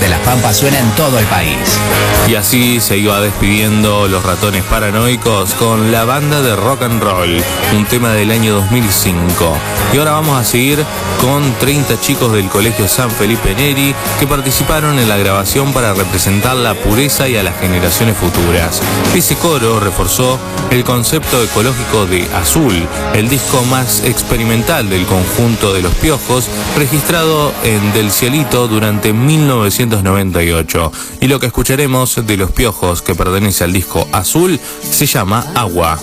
de las Pampas suena en todo el país. Y así se iba despidiendo Los Ratones Paranoicos con La Banda de Rock and Roll, un tema del año 2005. Y ahora vamos a seguir con 30 chicos del Colegio San Felipe Neri que participaron en la grabación para representar la pureza y a las generaciones futuras. Ese coro reforzó el concepto ecológico de Azul, el disco más experimental del conjunto de Los Piojos, registrado en Del Cielito durante 1998. Y lo que escucharemos de Los Piojos, que pertenece al disco Azul, se llama Agua.